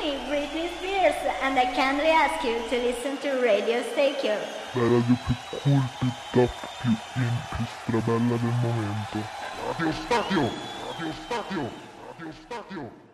me, Britney Spears, and I kindly ask you to listen to Radio Stereo. La radio più cool, più top, più in, più strabella del momento. Radio Stadio! Radio Stadio! Radio Stadio!